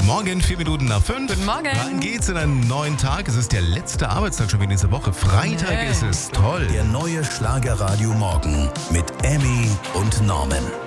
Morgen, 4 Minuten nach 5. Guten Morgen. Rein geht's in einen neuen Tag. Es ist der letzte Arbeitstag schon wieder diese Woche. Freitag ist es. Toll. Der neue Schlagerradio Morgen mit Emmy und Norman.